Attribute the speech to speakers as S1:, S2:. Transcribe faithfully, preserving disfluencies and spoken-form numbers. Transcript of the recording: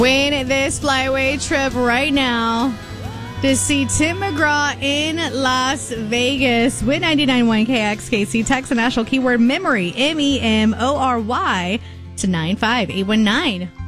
S1: Win this flyaway trip right now to see Tim McGraw in Las Vegas with ninety-nine point one K X K C. Text the national keyword MEMORY, M E M O R Y, to nine five eight one nine.